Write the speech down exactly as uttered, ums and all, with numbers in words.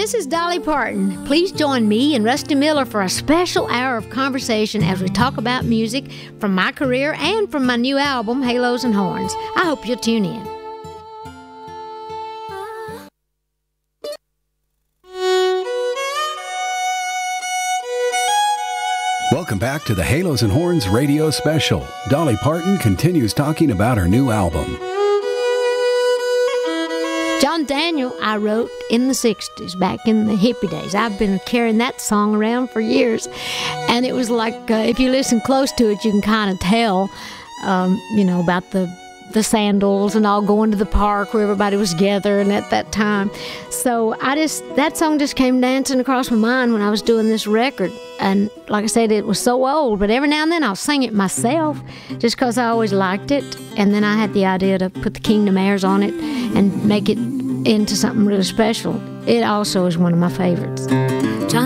this is Dolly Parton. Please join me and Rusty Miller for a special hour of conversation as we talk about music from my career and from my new album, Halos and Horns. I hope you'll tune in. Welcome back to the Halos and Horns radio special. Dolly Parton continues talking about her new album. John Daniel, I wrote in the sixties, back in the hippie days. I've been carrying that song around for years. And it was like, uh, if you listen close to it, you can kind of tell, um, you know, about the, the sandals and all going to the park where everybody was gathering at that time. So I just, that song just came dancing across my mind when I was doing this record. And like I said, it was so old, but every now and then I'll sing it myself just because I always liked it. And then I had the idea to put the Kingdom Airs on it and make it into something really special. It also is one of my favorites.